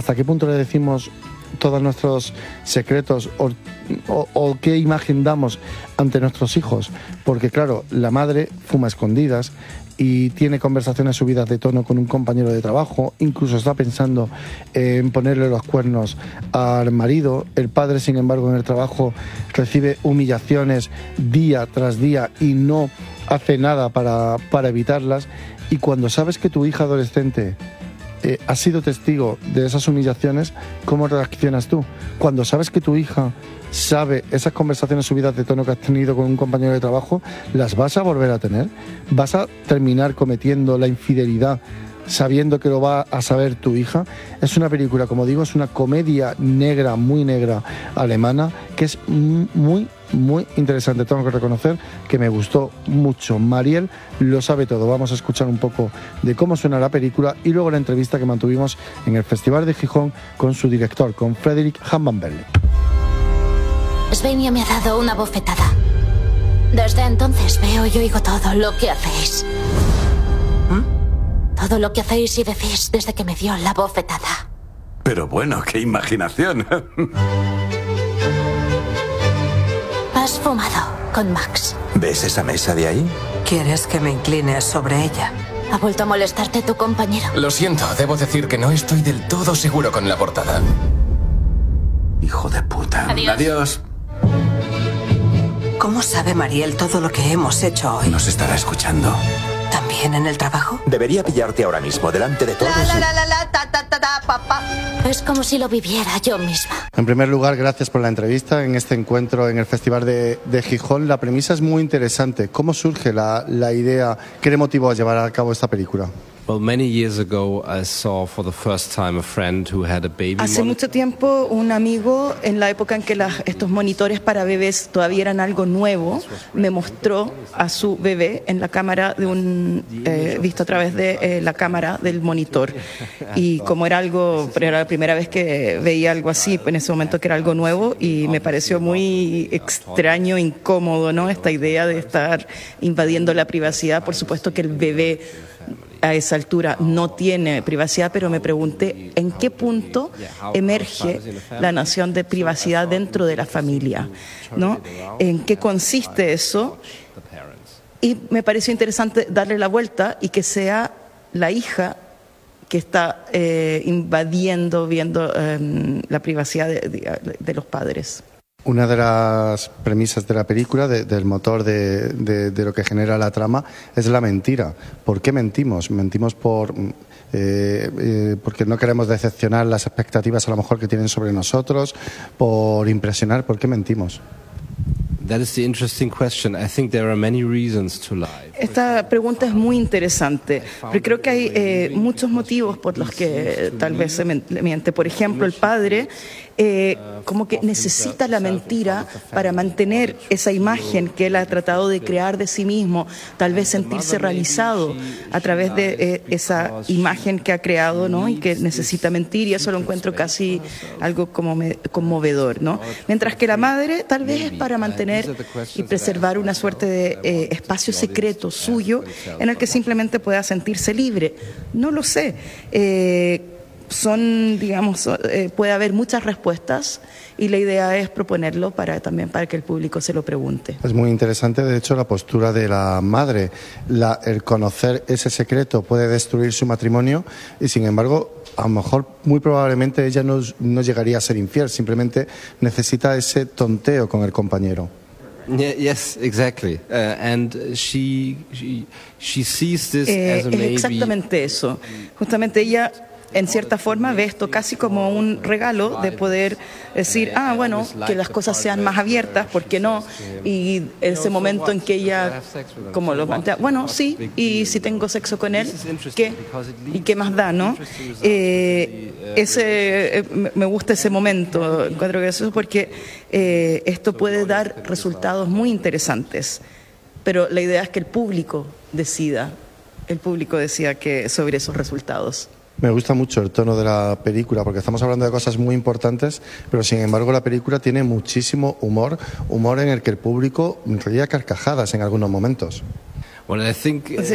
¿Hasta qué punto le decimos todos nuestros secretos o qué imagen damos ante nuestros hijos? Porque claro, la madre fuma a escondidas y tiene conversaciones subidas de tono con un compañero de trabajo, incluso está pensando en ponerle los cuernos al marido. El padre, sin embargo, en el trabajo recibe humillaciones día tras día y no hace nada para evitarlas. Y cuando sabes que tu hija adolescente ha sido testigo de esas humillaciones, ¿cómo reaccionas tú? Cuando sabes que tu hija sabe esas conversaciones subidas de tono que has tenido con un compañero de trabajo, ¿las vas a volver a tener? ¿Vas a terminar cometiendo la infidelidad sabiendo que lo va a saber tu hija? Es una película, como digo, es una comedia negra, muy negra, alemana, que es muy interesante. Tengo que reconocer que me gustó mucho. Mariel lo sabe todo. Vamos a escuchar un poco de cómo suena la película y luego la entrevista que mantuvimos en el Festival de Gijón con su director, con Frederick Hammanberle. Svenja me ha dado una bofetada. Desde entonces veo y oigo todo lo que hacéis. Todo lo que hacéis y decís desde que me dio la bofetada. Pero bueno, qué imaginación. Has fumado con Max. ¿Ves esa mesa de ahí? ¿Quieres que me incline sobre ella? ¿Ha vuelto a molestarte tu compañero? Lo siento, debo decir que no estoy del todo seguro con la portada. Hijo de puta. Adiós. ¿Cómo sabe Mariel todo lo que hemos hecho hoy? Nos estará escuchando. ¿También en el trabajo? Debería pillarte ahora mismo, delante de todos. Papá. Es como si lo viviera yo misma. En primer lugar, gracias por la entrevista en este encuentro en el Festival de Gijón. La premisa es muy interesante. ¿Cómo surge la idea? ¿Qué le motivó a llevar a cabo esta película? Hace mucho tiempo, un amigo, en la época en que estos monitores para bebés todavía eran algo nuevo, me mostró a su bebé en la cámara visto a través de la cámara del monitor. Y como era la primera vez que veía algo así, en ese momento que era algo nuevo, y me pareció muy extraño, incómodo, ¿no? Esta idea de estar invadiendo la privacidad. Por supuesto que el bebé a esa altura no tiene privacidad, pero me pregunté en qué punto emerge la noción de privacidad dentro de la familia, ¿no? ¿En qué consiste eso? Y me pareció interesante darle la vuelta y que sea la hija que está invadiendo, viendo la privacidad de los padres. Una de las premisas de la película, del motor de lo que genera la trama, es la mentira. ¿Por qué mentimos? Mentimos porque no queremos decepcionar las expectativas a lo mejor que tienen sobre nosotros, por impresionar. ¿Por qué mentimos? Esta pregunta es muy interesante, porque creo que hay muchos motivos por los que tal vez se miente. Por ejemplo, el padre como que necesita la mentira para mantener esa imagen que él ha tratado de crear de sí mismo, tal vez sentirse realizado a través de esa imagen que ha creado, ¿no? Y que necesita mentir, y eso lo encuentro casi algo como conmovedor, ¿no? Mientras que la madre tal vez es para mantener y preservar una suerte de espacio secreto suyo en el que simplemente pueda sentirse libre. No lo sé. Puede haber muchas respuestas, y la idea es proponerlo también para que el público se lo pregunte. Es muy interesante, de hecho, la postura de la madre. El conocer ese secreto puede destruir su matrimonio, y sin embargo, a lo mejor, muy probablemente, ella no llegaría a ser infiel, simplemente necesita ese tonteo con el compañero. Yes, exactly. And she sees this as a maybe. Es exactamente eso. Justamente ella, en cierta forma, ve esto casi como un regalo de poder decir, bueno, que las cosas sean más abiertas, ¿por qué no? Y ese momento en que ella, como lo plantea, bueno, sí, y si tengo sexo con él, ¿qué? ¿Y qué más da, no? Me gusta ese momento, encuentro que eso es porque esto puede dar resultados muy interesantes, pero la idea es que el público decida sobre esos resultados. Me gusta mucho el tono de la película, porque estamos hablando de cosas muy importantes, pero sin embargo la película tiene muchísimo humor en el que el público ríe carcajadas en algunos momentos.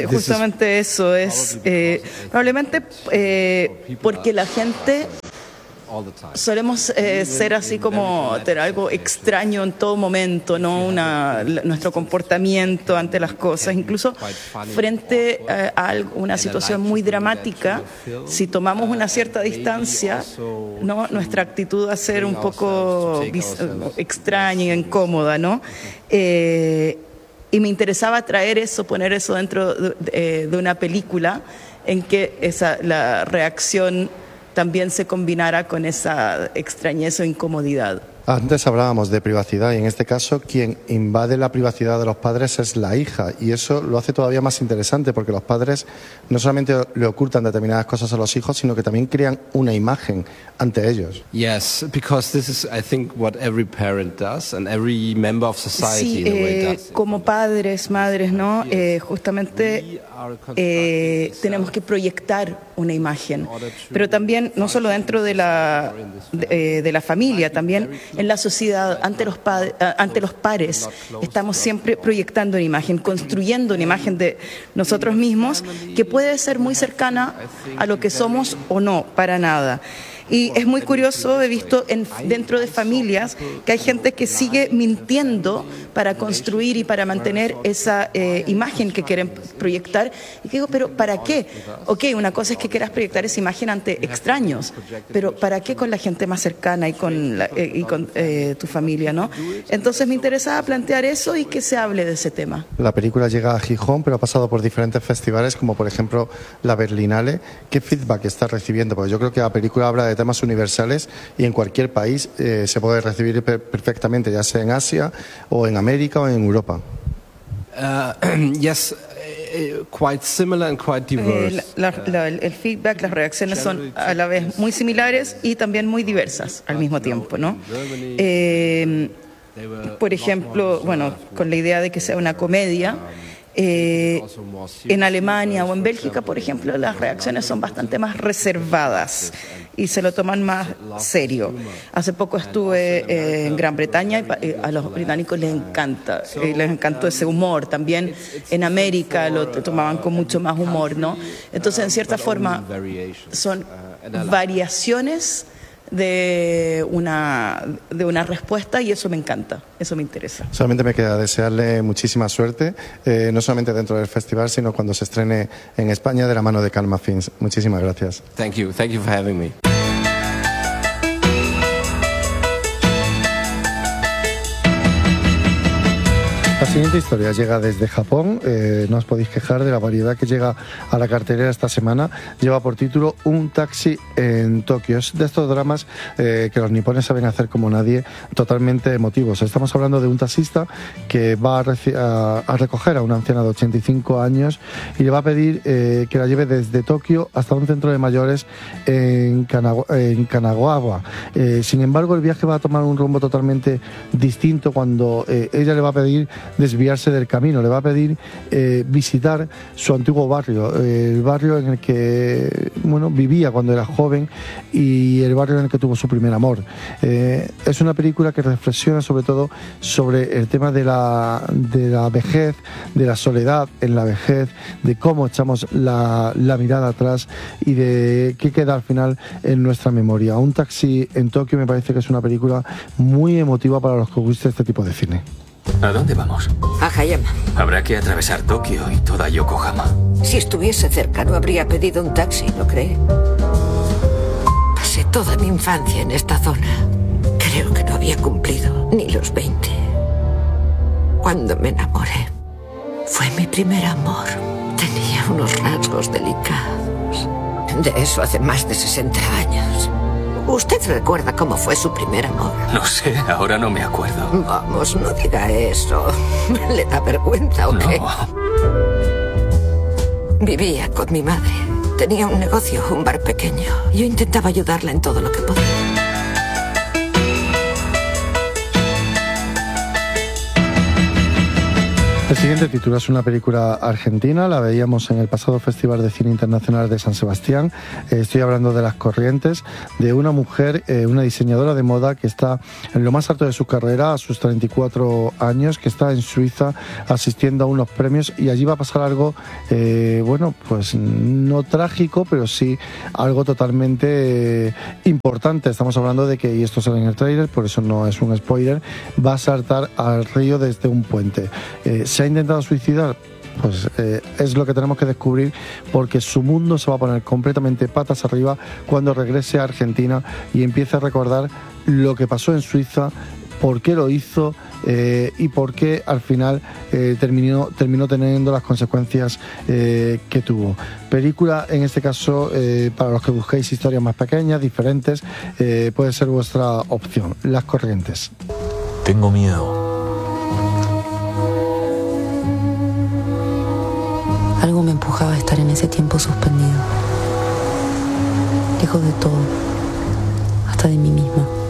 Justamente eso es probablemente porque la gente solemos ser así como tener algo extraño en todo momento, ¿no? Nuestro comportamiento ante las cosas, incluso frente a una situación muy dramática, si tomamos una cierta distancia, ¿no? Nuestra actitud va a ser un poco extraña y incómoda, ¿no? Y me interesaba traer eso, poner eso dentro de una película en que la reacción también se combinara con esa extrañeza o incomodidad. Antes hablábamos de privacidad y en este caso quien invade la privacidad de los padres es la hija, y eso lo hace todavía más interesante porque los padres no solamente le ocultan determinadas cosas a los hijos, sino que también crean una imagen ante ellos. Yes, because this is, I think, what every parent does and every member of society in a way does. Como padres, madres, ¿no? Justamente tenemos que proyectar una imagen, pero también no solo dentro de la familia, también en la sociedad, ante los pares, estamos siempre proyectando una imagen, construyendo una imagen de nosotros mismos que puede ser muy cercana a lo que somos o no, para nada. Y es muy curioso, he visto dentro de familias que hay gente que sigue mintiendo para construir y para mantener esa imagen que quieren proyectar. Y digo, ¿pero para qué? Ok, una cosa es que quieras proyectar esa imagen ante extraños, pero ¿para qué con la gente más cercana y con tu familia, ¿no? Entonces me interesaba plantear eso y que se hable de ese tema. La película llega a Gijón, pero ha pasado por diferentes festivales, como por ejemplo la Berlinale. ¿Qué feedback está recibiendo? Porque yo creo que la película habla de temas universales y en cualquier país se puede recibir perfectamente, ya sea en Asia o en América o en Europa. Yes, quite similar and quite diverse. El feedback, las reacciones son a la vez muy similares y también muy diversas al mismo tiempo, ¿no? Por ejemplo, bueno, con la idea de que sea una comedia. En Alemania o en Bélgica, por ejemplo, las reacciones son bastante más reservadas y se lo toman más serio. Hace poco estuve en Gran Bretaña y a los británicos les encantó ese humor. También en América lo tomaban con mucho más humor, ¿no? Entonces, en cierta forma, son variaciones de una respuesta y eso me encanta, eso me interesa. Solamente me queda desearle muchísima suerte, no solamente dentro del festival, sino cuando se estrene en España de la mano de Calma Films. Muchísimas gracias. Thank you for having me. La siguiente historia llega desde Japón. No os podéis quejar de la variedad que llega a la cartelera esta semana. Lleva por título Un taxi en Tokio. Es de estos dramas que los nipones saben hacer como nadie, totalmente emotivos. Estamos hablando de un taxista que va a recoger a una anciana de 85 años y le va a pedir que la lleve desde Tokio hasta un centro de mayores en Kanagawa. Sin embargo, el viaje va a tomar un rumbo totalmente distinto cuando ella le va a pedir desviarse del camino, le va a pedir visitar su antiguo barrio, el barrio en el que vivía cuando era joven y el barrio en el que tuvo su primer amor. Es una película que reflexiona sobre todo sobre el tema de la vejez, de la soledad en la vejez, de cómo echamos la mirada atrás y de qué queda al final en nuestra memoria. Un taxi en Tokio me parece que es una película muy emotiva para los que os guste este tipo de cine. ¿A dónde vamos? A Hayama. Habrá que atravesar Tokio y toda Yokohama. Si estuviese cerca no habría pedido un taxi, ¿no cree? Pasé toda mi infancia en esta zona. Creo que no había cumplido ni los 20. Cuando me enamoré, fue mi primer amor. Tenía unos rasgos delicados. De eso hace más de 60 años. ¿Usted recuerda cómo fue su primer amor? No sé, ahora no me acuerdo. Vamos, no diga eso. ¿Le da vergüenza o qué? No. Vivía con mi madre. Tenía un negocio, un bar pequeño. Yo intentaba ayudarla en todo lo que podía. El siguiente título es una película argentina, la veíamos en el pasado Festival de Cine Internacional de San Sebastián. Estoy hablando de Las Corrientes, de una mujer, una diseñadora de moda que está en lo más alto de su carrera, a sus 34 años, que está en Suiza asistiendo a unos premios, y allí va a pasar algo, bueno, pues no trágico, pero sí algo totalmente importante. Estamos hablando de que, y esto sale en el tráiler, por eso no es un spoiler, va a saltar al río desde un puente. ¿Se ha intentado suicidar? Pues es lo que tenemos que descubrir, porque su mundo se va a poner completamente patas arriba cuando regrese a Argentina y empiece a recordar lo que pasó en Suiza, por qué lo hizo y por qué al final terminó teniendo las consecuencias que tuvo. Película, en este caso, para los que busquéis historias más pequeñas, diferentes, puede ser vuestra opción. Las Corrientes. Tengo miedo. Algo me empujaba a estar en ese tiempo suspendido, lejos de todo, hasta de mí misma.